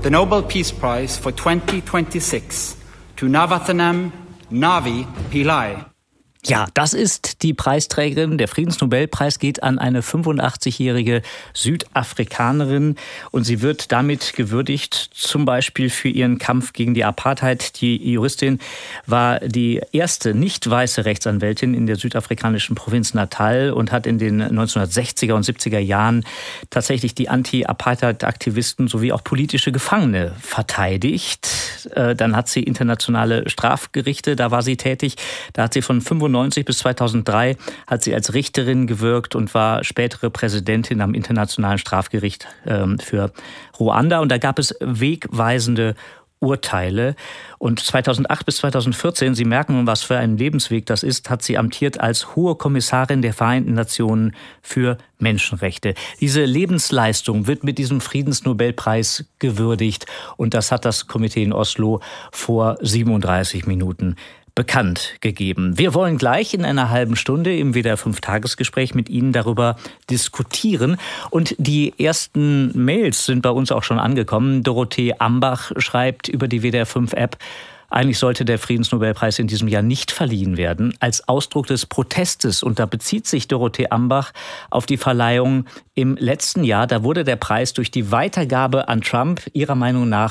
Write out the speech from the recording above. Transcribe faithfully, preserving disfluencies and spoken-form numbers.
the Nobel Peace Prize for twenty twenty-six to Navathanam Navi Pillai. Ja, das ist die Preisträgerin. Der Friedensnobelpreis geht an eine fünfundachtzigjährige Südafrikanerin und sie wird damit gewürdigt, zum Beispiel für ihren Kampf gegen die Apartheid. Die Juristin war die erste nicht weiße Rechtsanwältin in der südafrikanischen Provinz Natal und hat in den neunzehnhundertsechziger und siebziger Jahren tatsächlich die Anti-Apartheid-Aktivisten sowie auch politische Gefangene verteidigt. Dann hat sie internationale Strafgerichte, da war sie tätig. Da hat sie von fünfundneunzig bis zweitausenddrei hat sie als Richterin gewirkt und war spätere Präsidentin am Internationalen Strafgericht ähm, für Ruanda. Und da gab es wegweisende Urteile. Und zweitausendacht bis zweitausendvierzehn, Sie merken, was für ein Lebensweg das ist, hat sie amtiert als Hohe Kommissarin der Vereinten Nationen für Menschenrechte. Diese Lebensleistung wird mit diesem Friedensnobelpreis gewürdigt. Und das hat das Komitee in Oslo vor siebenunddreißig Minuten bekannt gegeben. Wir wollen gleich in einer halben Stunde im W D R fünf Tagesgespräch mit Ihnen darüber diskutieren. Und die ersten Mails sind bei uns auch schon angekommen. Dorothee Ambach schreibt über die W D R fünf App: Eigentlich sollte der Friedensnobelpreis in diesem Jahr nicht verliehen werden, als Ausdruck des Protestes. Und da bezieht sich Dorothee Ambach auf die Verleihung im letzten Jahr. Da wurde der Preis durch die Weitergabe an Trump ihrer Meinung nach